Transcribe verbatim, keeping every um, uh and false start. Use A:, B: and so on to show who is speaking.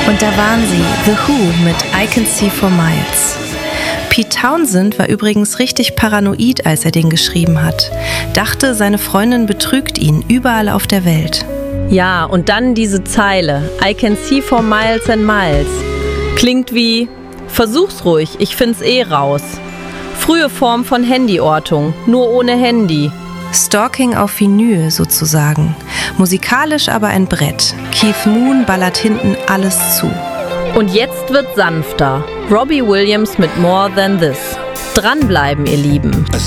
A: Und da waren sie, The Who mit I Can See for Miles. Pete Townshend war übrigens richtig paranoid, als er den geschrieben hat. Dachte, seine Freundin betrügt ihn überall auf der Welt.
B: Ja, und dann diese Zeile, I can see for miles and miles. Klingt wie, versuch's ruhig, ich find's eh raus. Frühe Form von Handyortung, nur ohne Handy.
A: Stalking auf Vinyl sozusagen. Musikalisch aber ein Brett. Keith Moon ballert hinten alles zu.
B: Und jetzt wird sanfter. Robbie Williams mit More Than This. Dranbleiben, ihr Lieben.